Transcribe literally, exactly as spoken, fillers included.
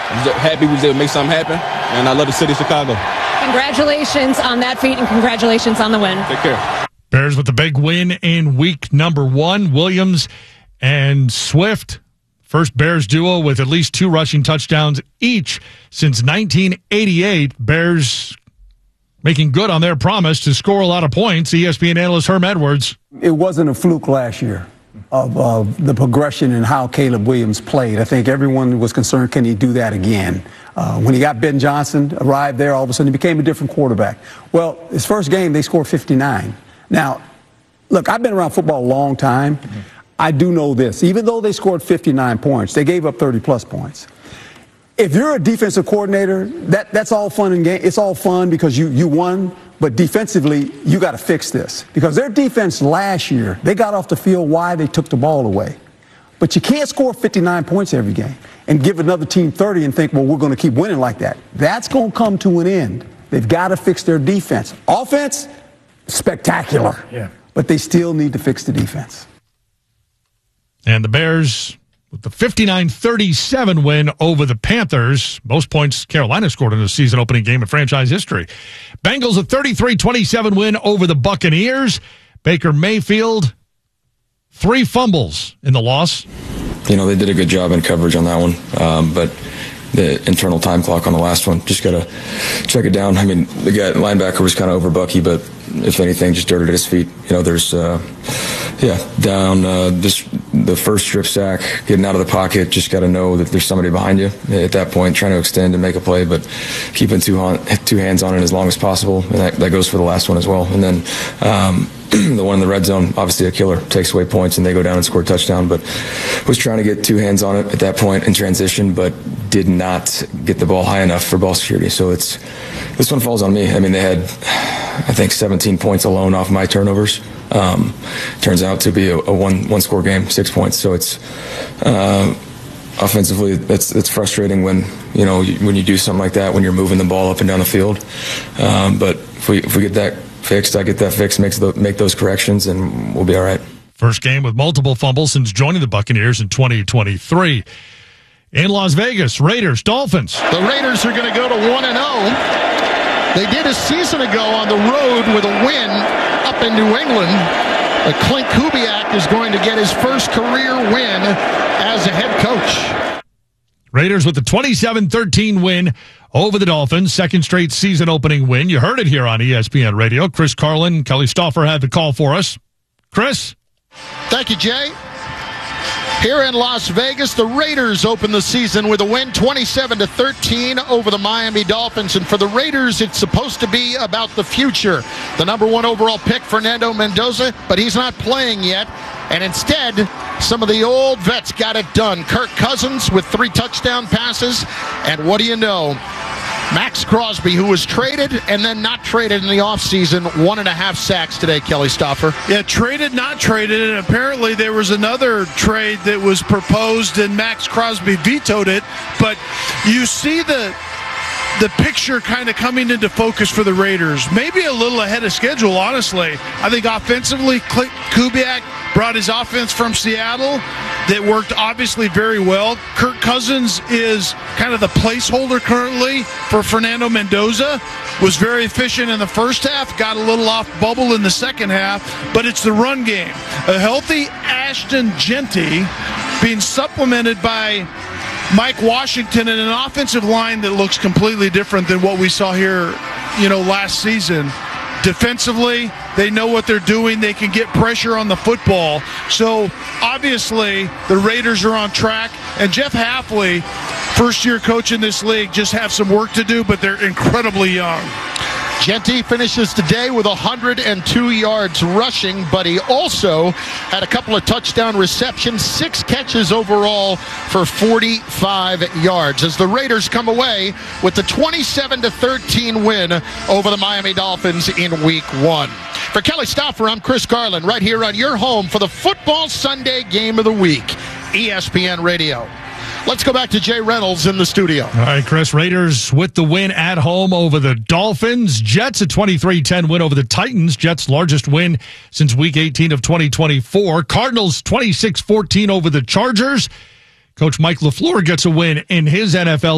was happy we was able to make something happen, and I love the city of Chicago. Congratulations on that feat, and congratulations on the win. Take care. Bears with the big win in week number one. Williams and Swift, first Bears duo with at least two rushing touchdowns each since nineteen eighty-eight. Bears making good on their promise to score a lot of points. E S P N analyst Herm Edwards. It wasn't a fluke last year of uh, the progression and how Caleb Williams played. I think everyone was concerned, can he do that again? Uh, when he got Ben Johnson, arrived there, all of a sudden he became a different quarterback. Well, his first game, they scored fifty-nine. Now, look, I've been around football a long time. Mm-hmm. I do know this. Even though they scored fifty-nine points, they gave up thirty-plus points. If you're a defensive coordinator, that, that's all fun and game. It's all fun because you, you won, but defensively, you got to fix this. Because their defense last year, they got off the field why they took the ball away. But you can't score fifty-nine points every game and give another team thirty and think, well, we're going to keep winning like that. That's going to come to an end. They've got to fix their defense. Offense, spectacular. Yeah. But they still need to fix the defense. And the Bears with the fifty-nine thirty-seven win over the Panthers. Most points Carolina scored in a season-opening game in franchise history. Bengals a thirty-three twenty-seven win over the Buccaneers. Baker Mayfield, three fumbles in the loss. You know, they did a good job in coverage on that one, um, but the internal time clock on the last one, just got to check it down. I mean, the guy, linebacker was kind of over Bucky, but if anything, just dirted at his feet. You know, there's, uh, yeah, down uh, this, the first strip sack, getting out of the pocket, just got to know that there's somebody behind you at that point, trying to extend and make a play, but keeping two, on, two hands on it as long as possible. And that, that goes for the last one as well. And then um, the one in the red zone, obviously a killer, takes away points, and they go down and score a touchdown. But was trying to get two hands on it at that point in transition, but did not get the ball high enough for ball security. So it's this one falls on me. I mean, they had, I think, seventeen points alone off my turnovers. Um, turns out to be a, a one one score game, six points. So it's uh, offensively, it's it's frustrating when you know when you do something like that, when you're moving the ball up and down the field. Um, but if we if we get that fixed, I get that fixed, makes the, make those corrections, and we'll be all right. First game with multiple fumbles since joining the Buccaneers in twenty twenty-three. In Las Vegas, Raiders, Dolphins. The Raiders are going to go to one and oh. They did a season ago on the road with a win up in New England. Uh, Clint Kubiak is going to get his first career win as a head coach. Raiders with the twenty-seven thirteen win over the Dolphins, second straight season-opening win. You heard it here on E S P N Radio. Chris Carlin, Kelly Stauffer had the call for us. Chris? Thank you, Jay. Here in Las Vegas, the Raiders open the season with a win, twenty-seven to thirteen over the Miami Dolphins. And for the Raiders, it's supposed to be about the future. The number one overall pick, Fernando Mendoza, but he's not playing yet. And instead, some of the old vets got it done. Kirk Cousins with three touchdown passes. And what do you know? Max Crosby, who was traded and then not traded in the offseason, one and a half sacks today, Kelly Stauffer. Yeah, traded, not traded, and apparently there was another trade that was proposed and Max Crosby vetoed it. But you see the the picture kind of coming into focus for the Raiders. Maybe a little ahead of schedule, honestly. I think offensively, Kubiak brought his offense from Seattle that worked obviously very well. Kirk Cousins is kind of the placeholder currently for Fernando Mendoza. Was very efficient in the first half, got a little off bubble in the second half, but it's the run game. A healthy Ashton Jeanty being supplemented by Mike Washington and an offensive line that looks completely different than what we saw here, you know, last season. Defensively, they know what they're doing. They can get pressure on the football. So, obviously, the Raiders are on track. And Jeff Hafley, first-year coach in this league, just have some work to do, but they're incredibly young. Jeanty finishes today with one hundred two yards rushing, but he also had a couple of touchdown receptions, six catches overall for forty-five yards as the Raiders come away with the twenty-seven to thirteen win over the Miami Dolphins in week one. For Kelly Stauffer, I'm Chris Carlin, right here on your home for the Football Sunday Game of the Week, E S P N Radio. Let's go back to Jay Reynolds in the studio. All right, Chris. Raiders with the win at home over the Dolphins. Jets a twenty-three ten win over the Titans. Jets' largest win since week eighteen of twenty twenty-four. Cardinals twenty-six fourteen over the Chargers. Coach Mike LaFleur gets a win in his N F L